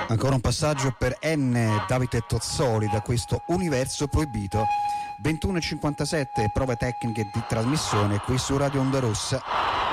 Ancora un passaggio per N. Davide Tozzoli da questo Universo Proibito. 21:57, prove tecniche di trasmissione qui su Radio Onda Rossa.